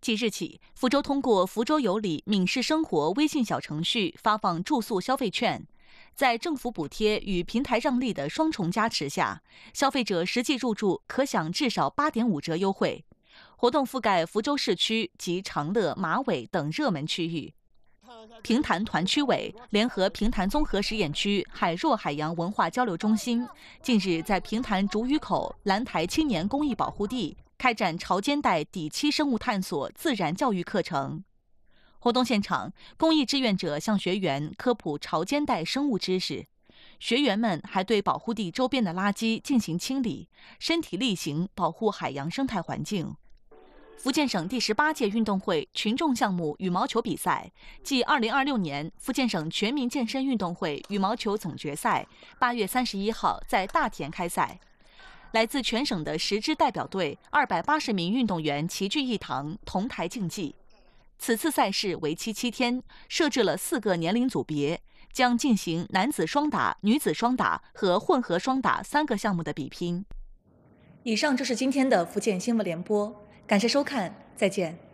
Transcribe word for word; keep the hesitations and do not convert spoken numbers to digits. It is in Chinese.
即日起，福州通过福州有礼闽市生活微信小程序发放住宿消费券，在政府补贴与平台让利的双重加持下，消费者实际入住可享至少八点五折优惠。活动覆盖福州市区及长乐、马尾等热门区域。平潭团区委联合平潭综合实验区海若海洋文化交流中心，近日在平潭竹屿口兰台青年公益保护地开展潮间带底栖生物探索自然教育课程。活动现场，公益志愿者向学员科普潮间带生物知识，学员们还对保护地周边的垃圾进行清理，身体力行保护海洋生态环境。福建省第十八届运动会群众项目羽毛球比赛暨二零二六年福建省全民健身运动会羽毛球总决赛八月三十一号在大田开赛。来自全省的十支代表队，二百八十名运动员齐聚一堂，同台竞技。此次赛事为期七天，设置了四个年龄组别，将进行男子双打、女子双打和混合双打三个项目的比拼。以上就是今天的福建新闻联播，感谢收看，再见。